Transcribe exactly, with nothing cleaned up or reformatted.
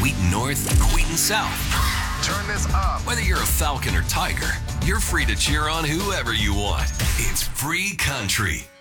Wheaton North, Wheaton South. Turn this up. Whether you're a Falcon or Tiger, you're free to cheer on whoever you want. It's free country.